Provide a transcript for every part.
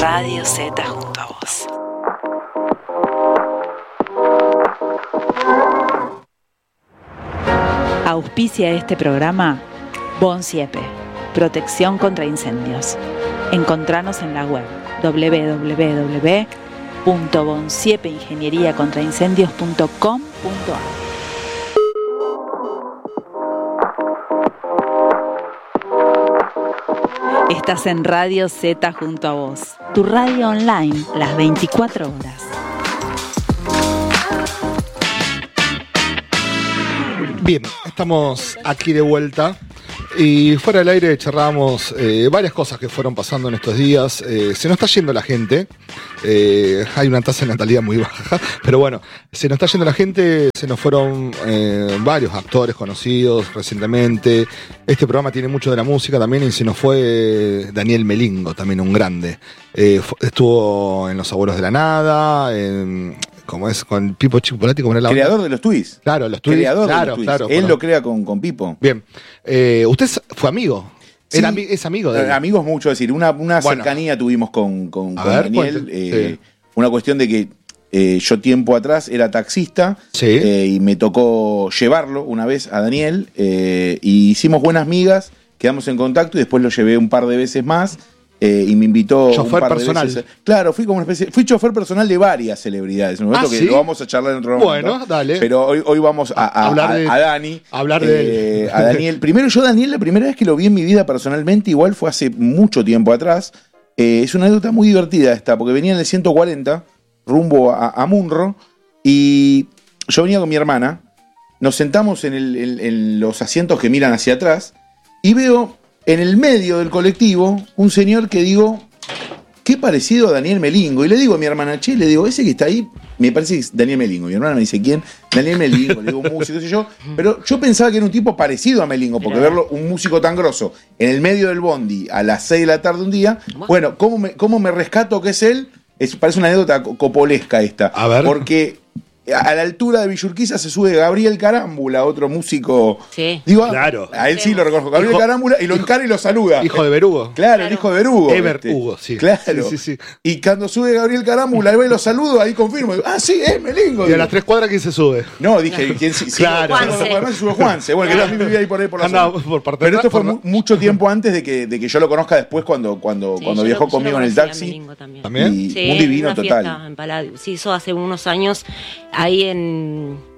Radio Z junto a vos. Auspicia este programa Bonsiepe, protección contra incendios. Encontranos en la web www.bonsiepeingenieríacontraincendios.com.ar. Estás en Radio Z junto a vos, tu radio online, las 24 horas. Bien, estamos aquí de vuelta y fuera del aire charlábamos varias cosas que fueron pasando en estos días. Se nos está yendo la gente, hay una tasa de natalidad muy baja, pero bueno, se nos está yendo la gente, se nos fueron varios actores conocidos recientemente. Este programa tiene mucho de la música también y se nos fue Daniel Melingo, también un grande. Estuvo en Los Abuelos de la Nada, como es con Pipo Chipolati, como era la creador de los Twists. Claro, los Twists. Creador claro, de los Twists. claro. Él lo crea con Pipo. Bien. ¿Usted fue amigo? Sí, ¿Es amigo de él? Amigos mucho, es decir, una cercanía tuvimos con Daniel. Sí. Una cuestión de que yo tiempo atrás era taxista, Sí. Y me tocó llevarlo una vez a Daniel, y hicimos buenas migas, quedamos en contacto y después lo llevé un par de veces más. Y me invitó chofer un par personal. de veces. Claro, fui chofer personal de varias celebridades. Un momento que ¿sí? lo vamos a charlar en otro momento. Bueno, dale. Pero hoy vamos a hablar de Dani. hablar de él. A Daniel. Primero, Daniel, la primera vez que lo vi en mi vida personalmente, igual fue hace mucho tiempo atrás. Es una anécdota muy divertida esta, porque venía en el 140, rumbo a Munro, y yo venía con mi hermana, nos sentamos en los asientos que miran hacia atrás, y veo en el medio del colectivo un señor que digo, qué parecido a Daniel Melingo. Y le digo a mi hermana, le digo, ese que está ahí, me parece que es Daniel Melingo. Mi hermana me dice, ¿quién? Daniel Melingo, le digo, un músico, qué sé yo. Pero yo pensaba que era un tipo parecido a Melingo, porque verlo, un músico tan grosso, en el medio del bondi, a las 6 de la tarde un día, bueno, ¿cómo me rescato que es él? Parece una anécdota copolesca esta. A ver. Porque a la altura de Villurquiza se sube Gabriel Carámbula, otro músico. Sí. Digo, Claro. a él sí lo reconozco. Gabriel Carámbula, y lo encara y lo saluda. Hijo de Berugo. Claro, el hijo de Berugo. Ever Hugo, sí. Claro. Sí. Y cuando sube Gabriel Carámbula, ahí va y lo saludo, ahí confirmo. Digo, sí, es Melingo. Y a las 3 cuadras, ¿quién se sube? No, dije, ¿quién sí? Claro. Además se sube Juanse. Bueno, que yo también vivía ahí por la Andaba zona. por parte Pero de esto fue atrás, mucho tiempo antes de que yo lo conozca después, cuando viajó conmigo en el taxi. ¿También? Y Sí, un divino una total. fiesta en Palladium. Se hizo hace unos años ahí en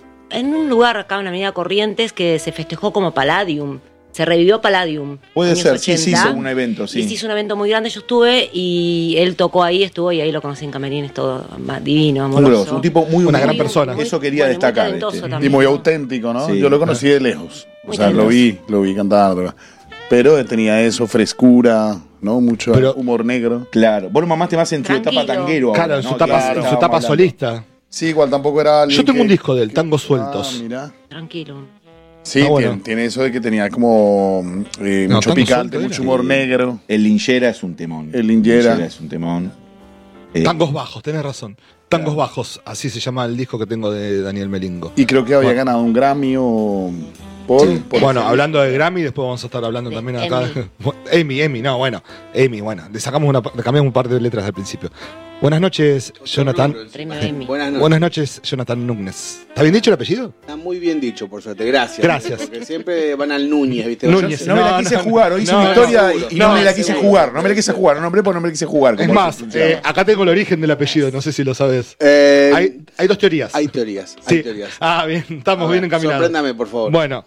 un lugar acá en la avenida Corrientes que se festejó como Palladium. Se revivió Palladium. Puede años ser, sí, 80. se hizo un evento, sí. Y se hizo un evento muy grande, yo estuve y él tocó ahí, estuvo y ahí lo conocí en camerines, todo divino, amoroso. Un tipo muy Una humilde. gran persona. Eso quería Bueno, destacar. muy talentoso este. también, Y muy ¿no? auténtico, ¿no? Sí. Yo lo conocí de lejos. Muy O sea, lo vi cantar. Pero tenía eso, frescura, ¿no? Mucho Pero- humor negro. Claro. Vos lo mamaste más en tu Tranquilo. etapa tanguero. Claro, ahora, en ¿no? su etapa, Claro, en su estábamos etapa hablando. solista. Sí, igual tampoco era alguien Yo tengo que- un disco de él, Tangos Sueltos. Mirá. Tranquilo. Sí, bueno. tiene eso de que tenía como mucho Tango picante, Suelto mucho era. humor negro. El Linchera es un temón. El Linchera. es un temón. Tangos Bajos, tenés razón. Tangos Bajos, así se llama el disco que tengo de Daniel Melingo. Y creo que había Bueno. ganado un Grammy o por Bueno, hablando de Grammy, después vamos a estar hablando De también acá. Amy, le cambiamos un par de letras al principio. Buenas noches, Jonathan. Premio Emmy. Buenas noches. Buenas noches, Jonathan Núñez. ¿Está bien dicho el apellido? Está muy bien dicho, por suerte. Gracias. Gracias. Porque siempre van al Núñez, ¿viste? Núñez. No me la quise jugar, hoy hice una historia y no me la quise jugar. No me la quise jugar, no nombré porque no me la quise jugar. Es como más, funciona. acá tengo el origen del apellido, no sé si lo sabes. Hay dos teorías. Hay teorías. Sí. Hay teorías. Ah, bien, estamos A bien ver, encaminados. sorpréndame, por favor. Bueno,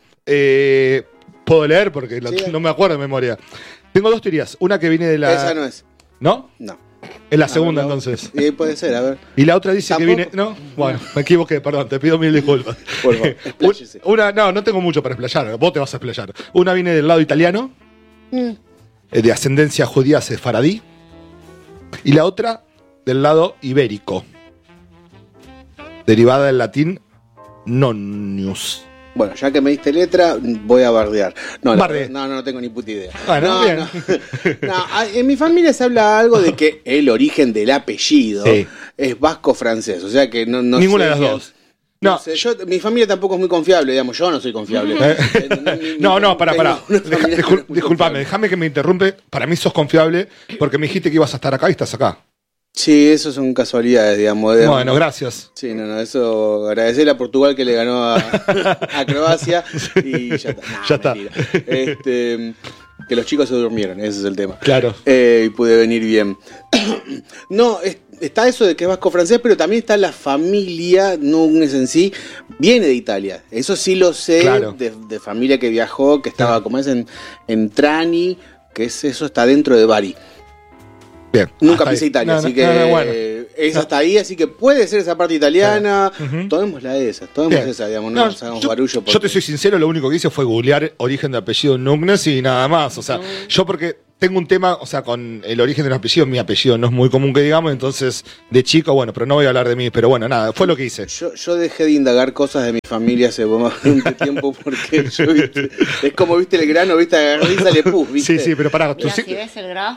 puedo leer porque Sí. no me acuerdo de memoria. Tengo dos teorías. Una que viene de la. Esa no es. ¿No? No. Es la A segunda ver, no. entonces. Puede ser, a ver. Y la otra dice que ¿Tampoco? viene. No, bueno, me equivoqué, perdón, te pido mil disculpas. Por favor, expláyese. No tengo mucho para explayar, vos te vas a explayar. Una viene del lado italiano, de ascendencia judía sefaradí, y la otra del lado ibérico, derivada del latín nonius. Bueno, ya que me diste letra, voy a bardear. Barde. No tengo ni puta idea. Bueno, bien. En mi familia se habla algo de que el origen del apellido Sí. es vasco-francés. O sea que no Ninguna sé de las dos. No. sé, mi familia tampoco es muy confiable, digamos, yo no soy confiable. Pará. Tengo una familia muy Disculpame, confiable. déjame que me interrumpe. Para mí sos confiable porque me dijiste que ibas a estar acá y estás acá. Sí, eso son casualidades, digamos. Bueno, gracias. Sí, eso agradecerle a Portugal que le ganó a Croacia y ya está. Ya está. Mentira. Que los chicos se durmieron, ese es el tema. Claro. Y pude venir bien. No, está eso de que es vasco-francés, pero también está la familia Núñez en sí, viene de Italia. Eso sí lo sé, Claro. de familia que viajó, que estaba como es en Trani, que eso está dentro de Bari. Bien. Nunca hasta pisé ahí. Italia, No, así no, que no, bueno. es hasta ahí, así que puede ser esa parte italiana. Ujú. Tomémosla esa, Bien. digamos, No, no nos hagamos barullo. yo te soy sincero, lo único que hice fue googlear origen de apellido Núñez y nada más. O sea, yo porque tengo un tema, o sea, con el origen de los apellidos, mi apellido no es muy común que digamos, entonces de chico, bueno, pero no voy a hablar de mí, pero bueno, nada, fue lo que hice. Yo dejé de indagar cosas de mi familia hace bastante tiempo porque yo, ¿viste? Es como, viste, el grano, viste, agarré y sale pus, viste. Sí, pero pará, Mira, si ves el graph,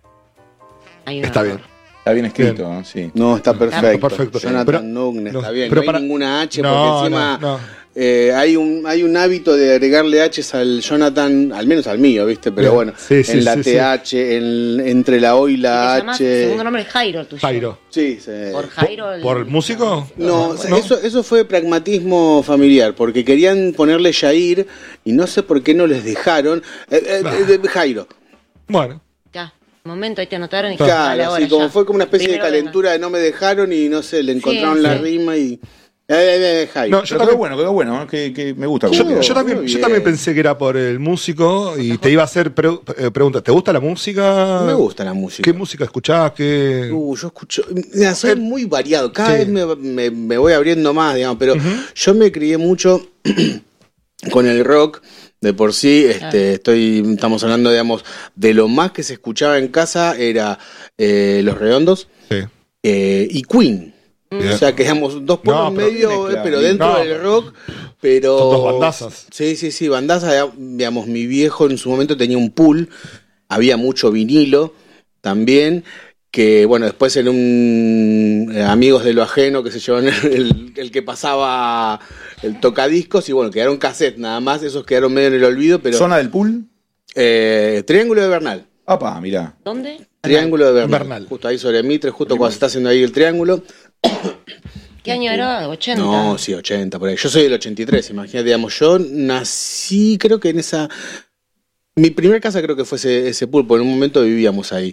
hay una Está bien. Está bien escrito, ¿no? Sí. No, está perfecto. Está perfecto. Jonathan Pero- Núñez, está no, bien. pero No para- hay ninguna H, No, porque encima no. hay un hábito de agregarle H's al Jonathan, al menos al mío, ¿viste? Pero Bien. bueno, Sí, sí, en la sí, TH, entre la O y Y te la llamas, H. segundo nombre es Jairo, el tuyo. Jairo. Sí, sí. Por Jairo. ¿Por el músico? No, eso fue pragmatismo familiar, porque querían ponerle Jair y no sé por qué no les dejaron. Jairo. Bueno. Ya, un momento, ahí te anotaron y Claro, dale, ahora, así como ya. fue como una especie Primero de calentura de no me dejaron y no sé, le encontraron Sí, la sí. rima y. Jairo. No, Pero quedó bueno, ¿no? que me gusta. Yo, como quedó. yo también, muy yo bien. también pensé que era por el músico y te iba a hacer preguntas. ¿Te gusta la música? Me gusta la música. ¿Qué música escuchás? ¿Qué... Yo escucho. Mira, soy muy variado. Cada Sí. vez me voy abriendo más, digamos. Pero yo me crié mucho con el rock. De por sí, estamos hablando, digamos, de lo más que se escuchaba en casa era Los Redondos Sí. y Queen. Bien. O sea, que digamos dos pueblos No, pero medio, mezcla, pero dentro no, del rock. Pero. Son dos bandazas. Sí, bandazas. Digamos, mi viejo en su momento tenía un pool. Había mucho vinilo también. Que bueno, después en un Amigos de lo Ajeno que se llevan el que pasaba el tocadiscos y bueno, quedaron cassette nada más, esos quedaron medio en el olvido, pero ¿Zona del pool? Triángulo de Bernal. Apa, mirá. ¿Dónde? Triángulo de Bernal. Bernal. Justo ahí sobre Mitre, justo cuando se está haciendo ahí el triángulo. ¿Qué año era? 80. No, sí, 80 por ahí. Yo soy del 83, imagínate, digamos, yo nací, creo que en esa. Mi primer casa creo que fue ese pool, porque en un momento vivíamos ahí.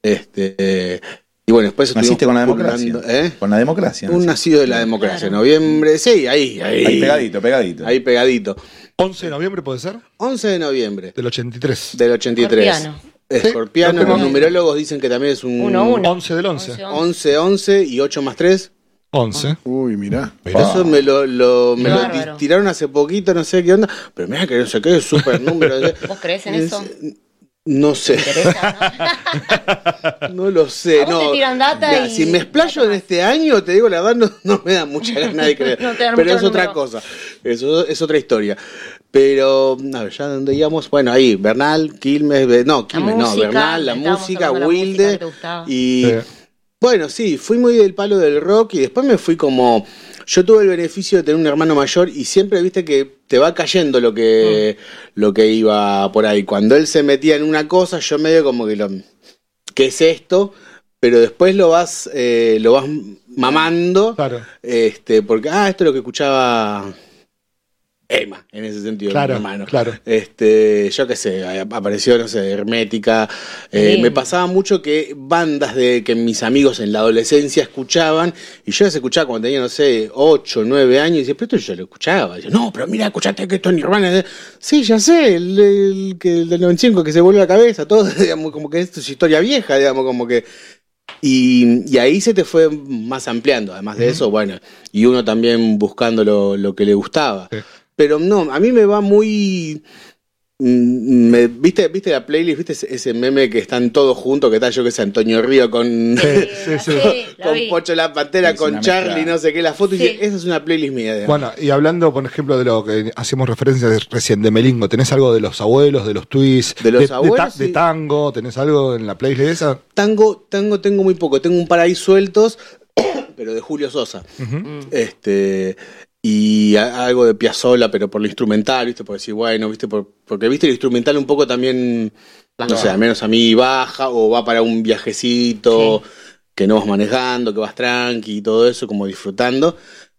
Y bueno, después Naciste con la estuvimos democracia. pululando, Con la democracia. Un nacido de la democracia, Claro. noviembre, sí, ahí. Ahí pegadito. Ahí pegadito. 11 de noviembre puede ser, 11 de noviembre del 83. del 83. Escorpiano. Escorpiano, Sí, los no, numerólogos dicen que también es un 1-1. 11 del 11. 11-11 y 8 más 3. 11. Uy, mirá. Eso me lo Bárbaro. tiraron hace poquito, no sé qué onda. Pero mira que no sé qué, es súper número. ¿Vos crees en eso? No sé. ¿Te interesa, no? No lo sé. A vos No. te tiran data Mira, y- si me explayo en este año, te digo la verdad, no me da mucha gana de creer. No te dan Pero mucho es otra número. cosa. Eso es otra historia. Pero, a ver, ya donde íbamos, bueno, ahí, Bernal, Quilmes, música, Bernal, la estábamos música, hablando de la música Wilde. que te gustaba. Y Sí. bueno, sí, fui muy del palo del rock y después me fui como. Yo tuve el beneficio de tener un hermano mayor y siempre viste que te va cayendo lo que iba por ahí. Cuando él se metía en una cosa, yo medio como que ¿qué es esto? Pero después lo vas mamando. Claro. Porque, esto es lo que escuchaba Emma, en ese sentido, Claro, mi hermano. claro. Yo qué sé, apareció, no sé, Hermética. Bien. Me pasaba mucho que bandas que mis amigos en la adolescencia escuchaban, y yo las escuchaba cuando tenía, no sé, 8, 9 años, y decía, pero esto yo lo escuchaba. Y yo, no, pero mira, escuchaste que esto es Nirvana. Sí, ya sé, el del 95 que se volvió la cabeza, todo, digamos, como que esto es historia vieja, digamos, como que. Y ahí se te fue más ampliando, además de eso, bueno, y uno también buscando lo que le gustaba. Sí. Pero no, a mí me va muy. ¿Viste la playlist? ¿Viste ese meme que están todos juntos? Que está, yo que sé, Antonio Río con, Sí. la con vi. Pocho la Pantera, Es con una Charlie, mezcla. no sé qué, la foto. Sí. Y dice, esa es una playlist mía. digamos. Bueno, y hablando, por ejemplo, de lo que hacíamos referencia recién de Melingo, ¿tenés algo de los abuelos, de los twists, De los abuelos, de sí. tango? ¿Tenés algo en la playlist esa? Tango tengo muy poco. Tengo un par ahí sueltos, pero de Julio Sosa. Ujú. y algo de Piazzolla, pero por lo instrumental, ¿viste? Por decir, bueno, ¿viste? Porque, ¿viste? El instrumental un poco también, no sé, al menos a mí baja, o va para un viajecito que no vas manejando, que vas tranqui y todo eso, como disfrutando.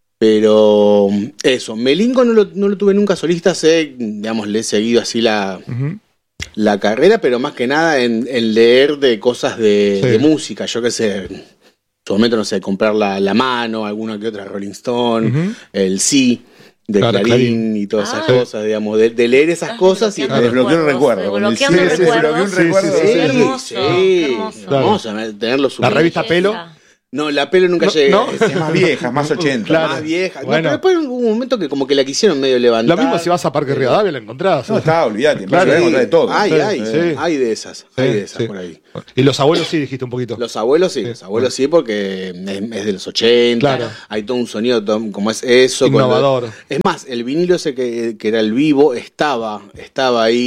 Pero eso, Melingo no lo tuve nunca solista, digamos, le he seguido así la carrera, pero más que nada en leer de cosas de música, yo qué sé, en su momento, no sé, comprar la mano, alguna que otra Rolling Stone, el Sí de Clarín y todas esas cosas, digamos, de leer esas cosas y desbloquear un recuerdo. Desbloqueando recuerdos. Sí, hermoso tenerlo. La revista Pelo. No, la Pelo nunca llegué. No, es más vieja, más 80. Claro. Más vieja. Bueno. No, pero después hubo un momento que como que la quisieron medio levantar. Lo mismo si vas a Parque Rivadavia la encontrás. No, está, olvídate. Claro, Claro, de todo. Hay de esas. Hay de esas Sí. por ahí. Y los abuelos sí dijiste un poquito. Los abuelos sí, porque es de los 80. Claro. Hay todo un sonido como es eso. Innovador. Es más, el vinilo ese que era el vivo estaba ahí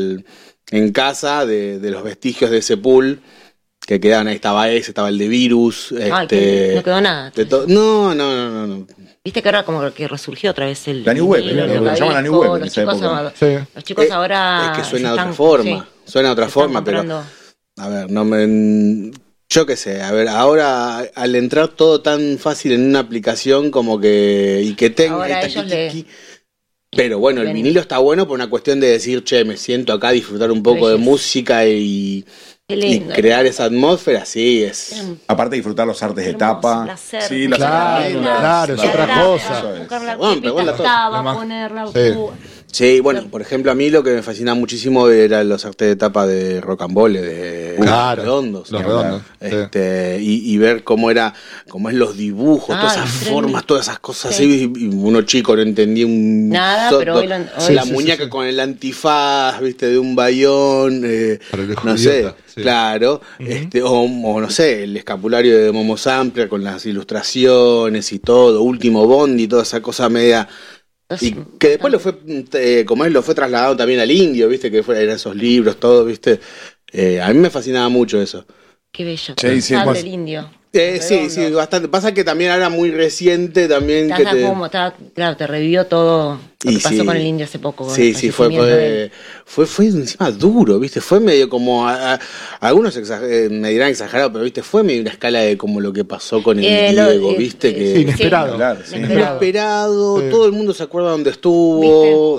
en casa de los vestigios de ese pool que quedaban ahí. Estaba el de Virus. No quedó nada. No. Viste que ahora como que resurgió otra vez el... La New Wave, lo llaman la New Wave en Los esa chicos, época. los chicos ahora... Es que suena de están- otra forma. sí, Suena de otra están forma, pero... comprando. A ver, yo qué sé, a ver, ahora al entrar todo tan fácil en una aplicación como que... Y que tenga... Ahora y ellos Pero bueno, el vinilo está bueno por una cuestión de decir, che, me siento acá a disfrutar un poco de Belleza. música y crear esa atmósfera, sí, es... Aparte de disfrutar los artes de Hermoso, tapa. placer. Sí, las Claro, es otra cosa. Buscar la Bueno, pero bueno, tapita, tapa, ponerla... Sí. Sí, bueno, por ejemplo, a mí lo que me fascina muchísimo eran los artes de tapa de Rocambole, de Claro, Redondos. los Redondos. Y ver cómo es los dibujos, todas esas formas, todas esas cosas así, y uno chico no entendía Nada, pero hoy la muñeca con el antifaz, viste, de un bayón, Para el no sé, idiota, sí. claro, o no sé, el escapulario de Momo Sampler con las ilustraciones y todo, Último Bondi, toda esa cosa media. Y que después lo fue trasladado también al indio, viste, que eran esos libros, todo, viste. A mí me fascinaba mucho eso. Qué bello. Sí, sí, Sal pues- del indio. Sí, bastante. Pasa que también era muy reciente también. Claro, te revivió todo lo Y que pasó sí. con el indio hace poco. con Sí, el sí, fallecimiento de él. fue encima duro, ¿viste? Fue medio como, algunos me dirán exagerado, pero, ¿viste? Fue medio una escala de como lo que pasó con el Diego, ¿viste? Que Sí, inesperado. Claro, sí. inesperado, Sí. todo el mundo se acuerda dónde estuvo,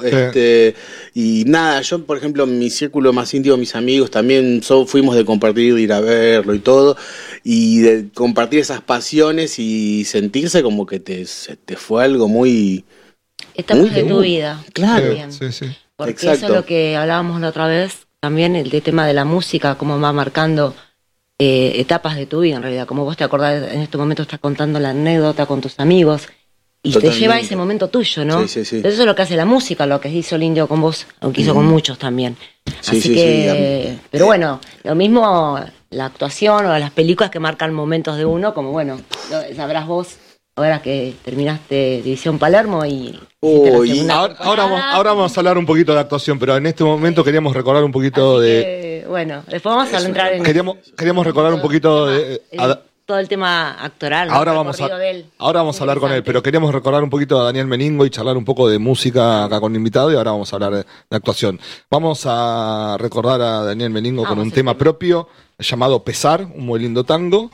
y nada, yo por ejemplo en mi círculo más íntimo, mis amigos también fuimos de compartir, de ir a verlo y todo, y de compartir esas pasiones y sentirse como que se te fue algo muy... Etapas muy de tu duro. vida. Claro. También. Sí. Porque Exacto. eso es lo que hablábamos la otra vez, también el tema de la música, cómo va marcando etapas de tu vida en realidad. Como vos te acordás, en este momento estás contando la anécdota con tus amigos y Totalmente. te lleva a ese momento tuyo, ¿no? Sí. Eso es lo que hace la música, lo que hizo el indio con vos, lo que hizo con muchos también. Sí, Así sí, que, sí. pero bueno, lo mismo la actuación o las películas que marcan momentos de uno, como bueno, sabrás vos, ahora que terminaste División Palermo y... Uy, hiciste la segunda Ahora temporada. vamos a hablar un poquito de actuación, pero en este momento queríamos recordar un poquito Así de... que, bueno, después vamos a entrar en... Queríamos recordar un poquito de... todo el tema actoral. ¿no? Ahora El vamos recorrido de él. a hablar con él, Interesante. pero queríamos recordar un poquito a Daniel Meningo y charlar un poco de música acá con el invitado y ahora vamos a hablar de actuación. Vamos a recordar a Daniel Meningo con Vamos, un el tema tema. propio llamado Pesar, un muy lindo tango.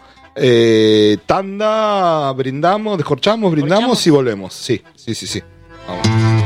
Tanda, brindamos, descorchamos, brindamos Corchamos. y volvemos. Sí. Vamos.